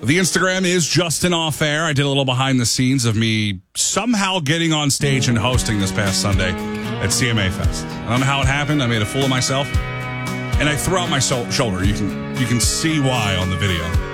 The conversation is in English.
The Instagram is Justin Off Air. I did a little behind the scenes of me somehow getting on stage and hosting this past Sunday at CMA Fest. I don't know how it happened. I made a fool of myself. And I threw out my shoulder. You can see why on the video.